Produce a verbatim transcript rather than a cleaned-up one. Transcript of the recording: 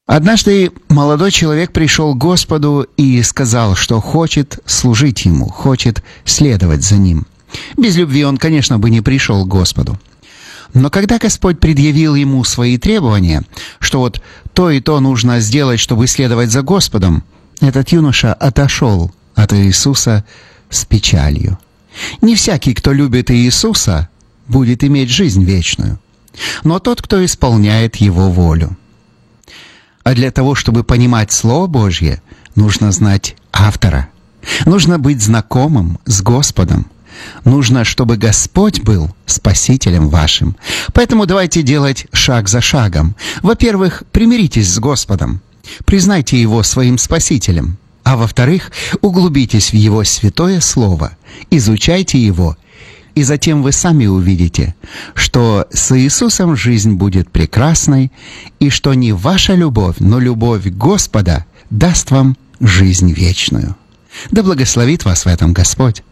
Однажды молодой человек пришел к Господу и сказал, что хочет служить Ему, хочет следовать за Ним. Без любви он, конечно, бы не пришел к Господу. Но когда Господь предъявил ему свои требования, что вот то и то нужно сделать, чтобы следовать за Господом, этот юноша отошел от Иисуса с печалью. Не всякий, кто любит Иисуса, будет иметь жизнь вечную, но тот, кто исполняет Его волю. А для того, чтобы понимать Слово Божье, нужно знать автора. Нужно быть знакомым с Господом. Нужно, чтобы Господь был Спасителем вашим. Поэтому давайте делать шаг за шагом. Во-первых, примиритесь с Господом. Признайте Его своим Спасителем. А во-вторых, углубитесь в Его святое Слово. Изучайте Его. И затем вы сами увидите, что с Иисусом жизнь будет прекрасной, и что не ваша любовь, но любовь Господа даст вам жизнь вечную. Да благословит вас в этом Господь.